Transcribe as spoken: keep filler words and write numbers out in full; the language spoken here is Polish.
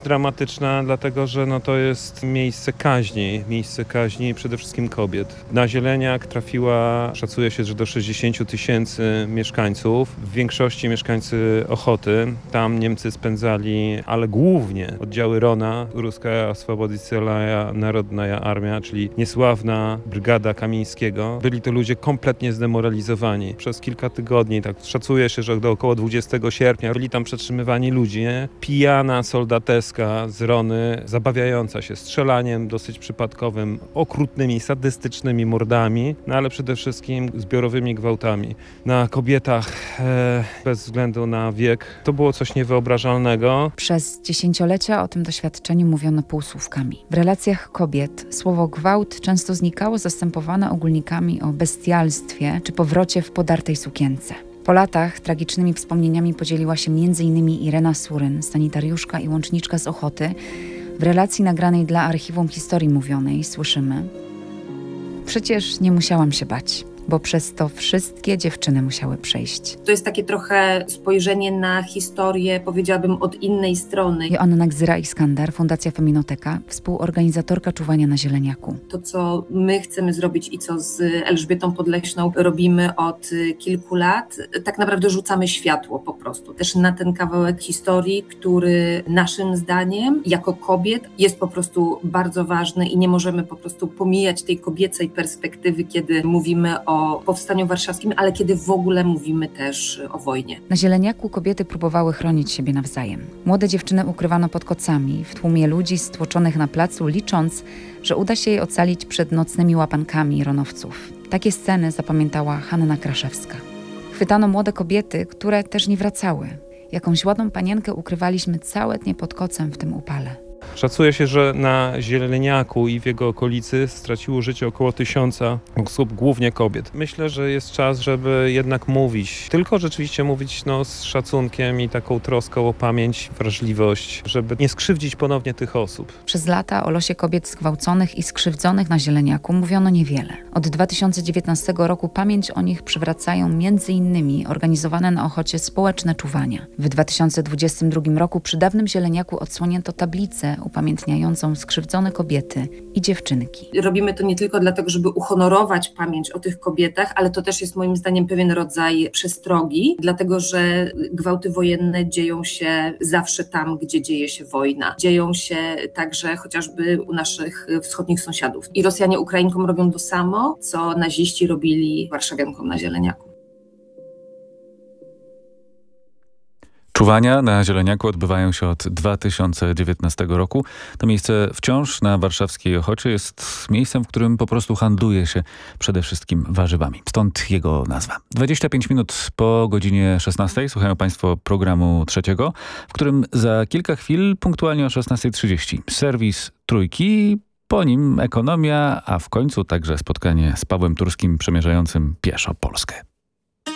Dramatyczna, dlatego że no to jest miejsce kaźni, miejsce kaźni przede wszystkim kobiet. Na Zieleniak trafiła, szacuje się, że do sześćdziesięciu tysięcy mieszkańców, w większości mieszkańcy Ochoty. Tam Niemcy spędzali, ale głównie oddziały Rona, Ruskaja Oswobodycylna Narodna Armia, czyli niesławna brygada Kamińskiego. Byli to ludzie kompletnie zdemoralizowani. Przez kilka tygodni, tak szacuje się, że do około dwudziestego sierpnia byli tam przetrzymywani ludzie. Pijana soldateska z Rony, zabawiająca się strzelaniem dosyć przypadkowym, okrutnymi, sadystycznymi mordami, no ale przede wszystkim zbiorowymi gwałtami na kobietach e, bez względu na wiek. To było coś niewyobrażalnego. Przez dziesięciolecia o tym doświadczeniu mówiono półsłówkami. W relacjach kobiet słowo gwałt często znikało, zastępowane ogólnikami o bestialstwie czy powrocie w podartej sukience. Po latach tragicznymi wspomnieniami podzieliła się między innymi Irena Suryn, sanitariuszka i łączniczka z Ochoty. W relacji nagranej dla Archiwum Historii Mówionej słyszymy: przecież nie musiałam się bać, bo przez to wszystkie dziewczyny musiały przejść. To jest takie trochę spojrzenie na historię, powiedziałabym, od innej strony. Joanna Gzyra-Iskandar, Fundacja Feminoteka, współorganizatorka czuwania na Zieleniaku. To, co my chcemy zrobić i co z Elżbietą Podleśną robimy od kilku lat, tak naprawdę rzucamy światło po prostu też na ten kawałek historii, który naszym zdaniem jako kobiet jest po prostu bardzo ważny i nie możemy po prostu pomijać tej kobiecej perspektywy, kiedy mówimy o o powstaniu warszawskim, ale kiedy w ogóle mówimy też o wojnie. Na Zieleniaku kobiety próbowały chronić siebie nawzajem. Młode dziewczyny ukrywano pod kocami, w tłumie ludzi stłoczonych na placu, licząc, że uda się je ocalić przed nocnymi łapankami ronowców. Takie sceny zapamiętała Hanna Kraszewska. Chwytano młode kobiety, które też nie wracały. Jakąś ładną panienkę ukrywaliśmy całe dnie pod kocem w tym upale. Szacuje się, że na Zieleniaku i w jego okolicy straciło życie około tysiąca osób, głównie kobiet. Myślę, że jest czas, żeby jednak mówić, tylko rzeczywiście mówić no, z szacunkiem i taką troską o pamięć, wrażliwość, żeby nie skrzywdzić ponownie tych osób. Przez lata o losie kobiet zgwałconych i skrzywdzonych na Zieleniaku mówiono niewiele. Od dwa tysiące dziewiętnastego roku pamięć o nich przywracają między innymi organizowane na Ochocie społeczne czuwania. W dwa tysiące dwudziestym drugim roku przy dawnym Zieleniaku odsłonięto tablicę upamiętniającą skrzywdzone kobiety i dziewczynki. Robimy to nie tylko dlatego, żeby uhonorować pamięć o tych kobietach, ale to też jest moim zdaniem pewien rodzaj przestrogi, dlatego że gwałty wojenne dzieją się zawsze tam, gdzie dzieje się wojna. Dzieją się także chociażby u naszych wschodnich sąsiadów. I Rosjanie Ukrainkom robią to samo, co naziści robili warszawiankom na Zieleniaku. Czuwania na Zieleniaku odbywają się od dwa tysiące dziewiętnastego roku. To miejsce wciąż na warszawskiej Ochocie jest miejscem, w którym po prostu handluje się przede wszystkim warzywami. Stąd jego nazwa. dwadzieścia pięć minut po godzinie szesnastej słuchają Państwo programu trzeciego, w którym za kilka chwil, punktualnie o szesnasta trzydzieści, serwis Trójki, po nim ekonomia, a w końcu także spotkanie z Pawłem Turskim przemierzającym pieszo Polskę.